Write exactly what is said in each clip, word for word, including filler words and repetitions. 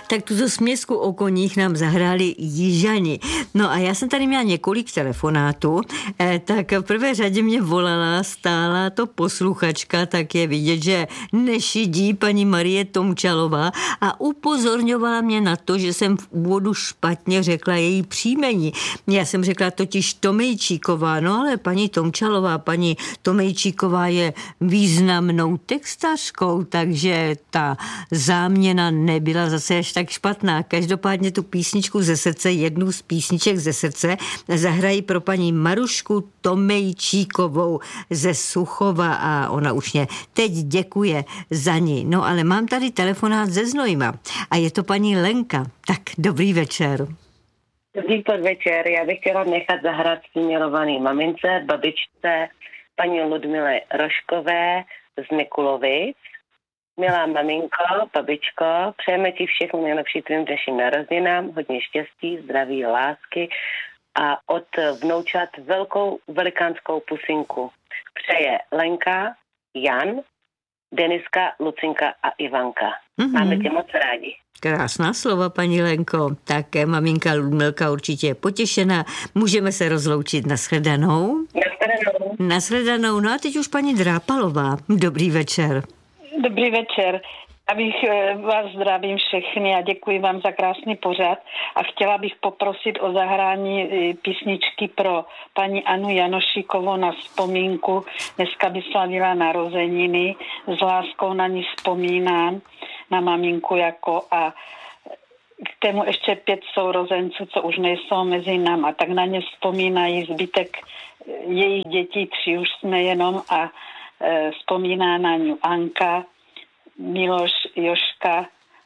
Tak tuto směsku o koních nám zahráli Jižani. No a já jsem tady měla několik telefonátů, eh, tak v prvé řadě mě volala, stála to posluchačka, tak je vidět, že nešidí paní Marie Tomčalová a upozorňovala mě na to, že jsem v úvodu špatně řekla její příjmení. Já jsem řekla totiž Tomejčíková, no ale paní Tomčalová, paní Tomejčíková je významnou textařkou, takže ta záměna nebyla zase až tak špatná. Každopádně tu písničku ze srdce, jednu z písniček ze srdce zahrají pro paní Marušku Tomejčíkovou ze Suchova a ona už mě teď děkuje za ní. No ale mám tady telefonát ze Znojma a je to paní Lenka. Tak dobrý večer. Dobrý podvečer, já bych chtěla nechat zahrát svým milovaný mamince, babičce, paní Ludmile Roškové z Mikulovic. Milá maminko, babičko, přejeme ti všechno nejlepší tvým dnešním narozeninám, hodně štěstí, zdraví, lásky a od vnoučat velkou velikánskou pusinku. Přeje Lenka, Jan, Deniska, Lucinka a Ivanka. Mm-hmm. Máme tě moc rádi. Krásná slova, paní Lenko. Také maminka Ludmilka určitě je potěšená. Můžeme se rozloučit. Nashledanou. Nashledanou. Nashledanou. No a teď už paní Drápalová. Dobrý večer. Dobrý večer. Abych vás zdravím všechny a děkuji vám za krásný pořad a chtěla bych poprosit o zahrání písničky pro paní Anu Janošíkovou na vzpomínku. Dneska by slavila narozeniny, s láskou na ní vzpomínám, na maminku jako a k tému ještě pět sourozenců, co už nejsou mezi náma, tak na ně vzpomínají zbytek jejich dětí, tři už jsme jenom a e, vzpomíná na ňu Anka, Miloš, Joška,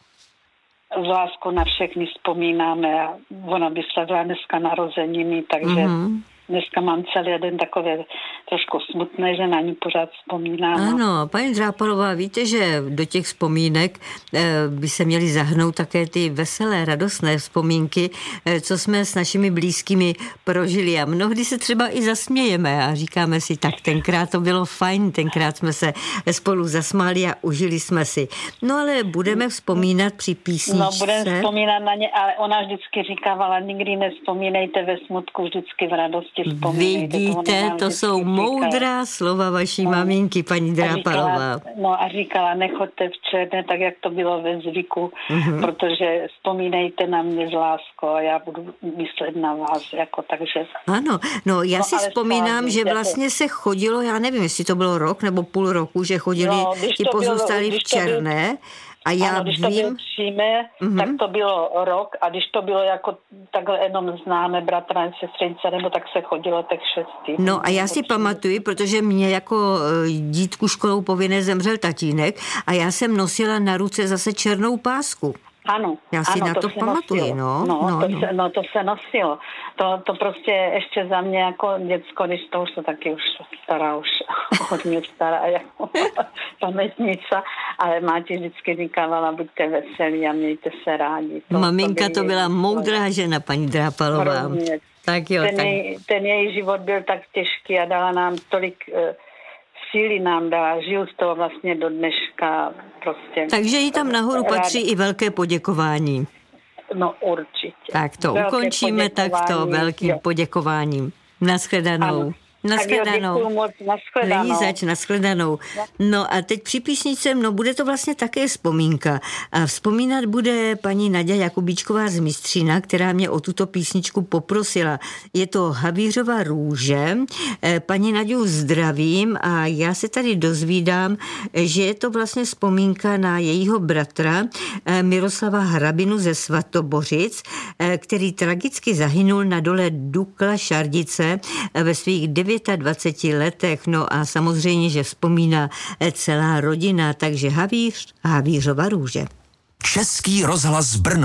z láskou na všechny vzpomínáme a ona by slavila dneska narozeniny, takže mm-hmm. dneska mám celý den takové trošku smutné, že na ní pořád vzpomínám. Ano, paní Drápalová, víte, že do těch vzpomínek by se měly zahrnout také ty veselé, radostné vzpomínky, co jsme s našimi blízkými prožili a mnohdy se třeba i zasmějeme a říkáme si, tak tenkrát to bylo fajn, tenkrát jsme se spolu zasmáli a užili jsme si. No ale budeme vzpomínat při písničce. No budeme vzpomínat na ně, ale ona vždycky říkávala, nikdy nevzpomínejte ve smutku, vždycky v radosti vzpomínejte. Vidíte, to, to jsou moudrá slova vaší no. maminky, paní Drápalová. No a říkala, nechoďte v černé, tak jak to bylo ve zvyku, mm-hmm. protože vzpomínejte na mě z láskou a já budu myslet na vás, jako takže. Ano, no já no, si vzpomínám, že vlastně se chodilo, já nevím, jestli to bylo rok nebo půl roku, že chodili no, ti pozůstali v černé. A já ano, když vím... to bylo přímé, mm-hmm. tak to bylo rok a když to bylo jako takhle jenom známe bratranci, sestřenice, nebo tak se chodilo tak šestý. No a já si pamatuju, protože mě jako dítku školou povinné zemřel tatínek a já jsem nosila na ruce zase černou pásku. Ano, já si ano, na to, to pamatuju, no. No, no, to no. Se, no to se nosilo. To, to prostě ještě za mě jako děcko, když to už to taky už stará, už hodně stará jako pamětnice, ale máte vždycky říkávala, buďte veselí a mějte se rádi. To, Maminka to, to byla moudrá žena, paní Drápalová. Tak jo, ten, tak... Jej, ten její život byl tak těžký a dala nám tolik... Uh, síly nám dala, žiju z toho vlastně do dneška prostě. Takže jí tam nahoru rád... patří i velké poděkování. No určitě. Tak to velké ukončíme takto velkým jo. poděkováním. Nashledanou. Ano. Nashledanou. Moc, nashledanou. Není zač, nashledanou. No a teď při písničce, no bude to vlastně také vzpomínka. A vzpomínat bude paní Naďa Jakubíčková z Mistřína, která mě o tuto písničku poprosila. Je to Havířova růže. Paní Naďu zdravím a já se tady dozvídám, že je to vlastně vzpomínka na jejího bratra Miroslava Hrabinu ze Svatobořic, který tragicky zahynul na dole Dukla Šardice ve svých dvaceti letech, no a samozřejmě, že vzpomíná celá rodina, takže Havíř a Havířova růže. Český rozhlas Brno.